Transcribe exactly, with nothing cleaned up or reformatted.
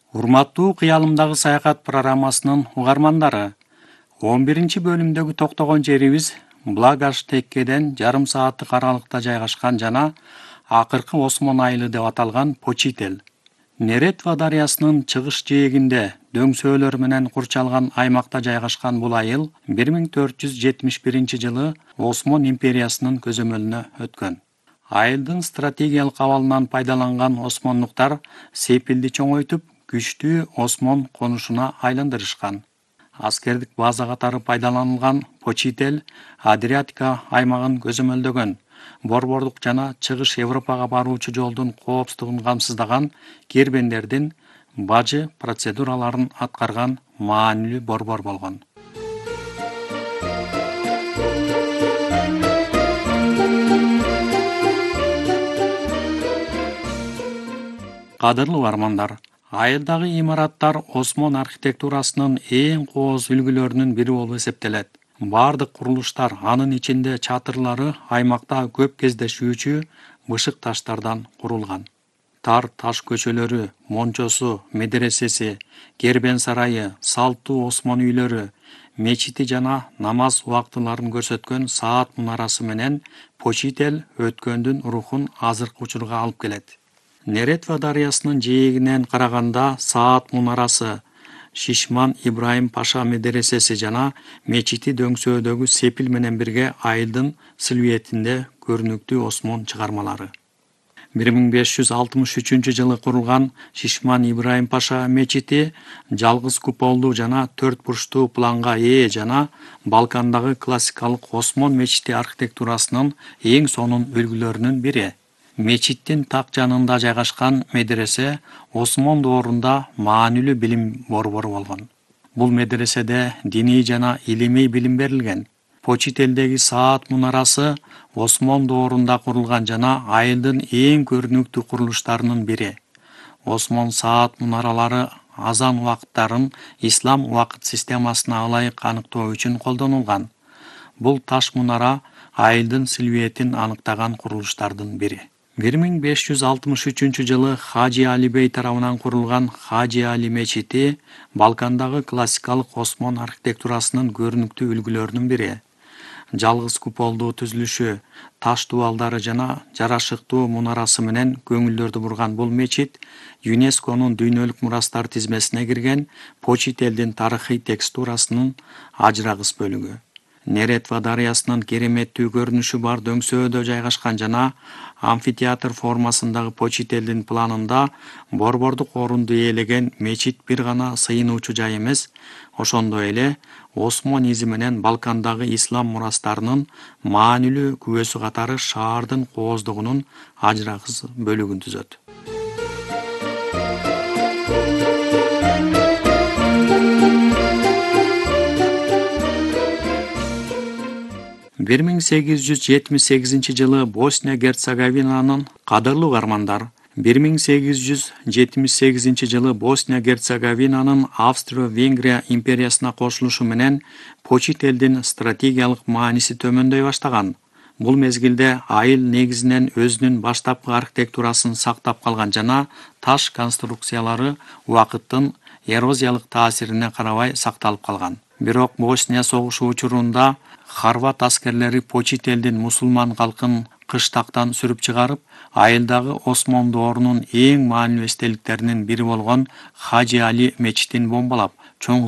Урматтуу кыялымдагы саякат программасынын угармандары, он биринчи бөлүмдөгү токтогон жерибиз Благаш-Теккеден жарым сааттык аралыкта жайгашкан жана акыркы Осмон айылы деп аталган Почител. Неретва дарыясынын чыгыш жээгинде дөңсөөлөр менен курчалган аймакта жайгашкан бул айыл бир миң төрт жүз жетимиш биринчи жылы Осмон империясынын көзөмөлүнө өткөн. Айылдын стратегиялык абалынан пайдаланган осмондуктар Сепилди чоңойтуп, күчтүү Осмон конушуна айландырышкан. Аскердик база катары пайдаланылган Почител Адриатика аймагын көзөмөлдөгөн. Борбордук жана чыгыш Европага баруучу жолдун коопсуздугун камсыздаган кербендердин бажы процедураларын аткарган маанилүү борбор болгон. Кадырлуу угармандар, айылдагы имараттар Осмон архитектурасынын эң кооз үлгүлөрүнүн бири болуп эсептелет. Бардык курулуштар, анын ичинде чатырлары аймакта көп кездешүүчү бышык таштардан курулган. Тар таш көчөлөрү, мончосу, медресеси, кербен сарайы, салттуу Осмон үйлөрү, мечити жана намаз убактыларын көрсөткөн саат мунарасы менен Почител өткөндүн рухун азыркы учурга алып келет. Неретва дарыясынын жээгинен караганда саат мунарасы, Шишман Ибраим Паша медресеси жана мечити дөңсөөдөгү Сепил менен бирге айылдын силуэтинде көрүнүктүү Осмон чыгармалары. бир миң беш жүз алтымыш үчүнчү жылы курулган Шишман Ибраим Паша мечити жалгыз куполдуу жана төрт бурчтуу планга ээ жана Балкандагы классикалык Осмон мечити архитектурасынын эң сонун үлгүлөрүнүн бири. Мечиттин так жанында жайгашкан медресе Осмон доорунда маанилүү билим борбору болгон. Бул медреседе диний жана илимий билим берилген. Почителдеги саат мунарасы Осмон доорунда курулган жана айылдын эң көрүнүктүү курулуштарынын бири. Осмон саат мунаралары азан убакыттарын ислам убакыт системасына ылайык аныктоо үчүн колдонулган. Бул таш мунара айылдын силуэтин аныктаган курулуштардын бири. бир миң беш жүз алтымыш үчүнчү жылы Хажи Али бей тарабынан курулган Хажи Али мечити Балкандагы классикалык Осмон архитектурасынын көрүнүктүү үлгүлөрүнүн бири. Жалгыз куполдуу түзүлүшү, таш дубалдары жана жарашыктуу мунарасы менен көңүлдөрдү бурган бул мечит ЮНЕСКОнун дүйнөлүк мурастар тизмесине кирген Почителдин тарыхый текстурасынын ажырагыс бөлүгү. Неретва дарыясынын кереметтүү көрүнүшү бар дөңсөөдө жайгашкан жана амфитеатр формасындагы Почителдин планында борбордук орунду ээлеген мечит бир гана сыйынуучу жай эмес, ошондой эле Осмон изи менен Балкандагы ислам мурастарынын маанилүү күбөсү катары шаардын кооздугунун ажырагыс бөлүгүн түзөт. бир миң сегиз жүз жетимиш сегизинчи жылы Босния Герцеговинанын кадырлуу угармандар, бир миң сегиз жүз жетимиш сегизинчи жылы Босния Герцеговинанын Австро-Венгрия империясына кошулушу менен Почителдин стратегиялык мааниси төмөндөй баштаган. Бул мезгилде айыл негизинен өзүнүн баштапкы архитектурасын сактап калган жана таш конструкциялары убакыттын эрозиялык таасирине карабай сакталып калган. Бирок Босния согушу учурунда хорват аскерлери Почителдин мусулман калкын кыштактан сүрүп чыгарып, айылдагы Осмон доорунун эң маанилүү эстеликтеринин бири болгон Хажи Али мечитин бомбалап, чоң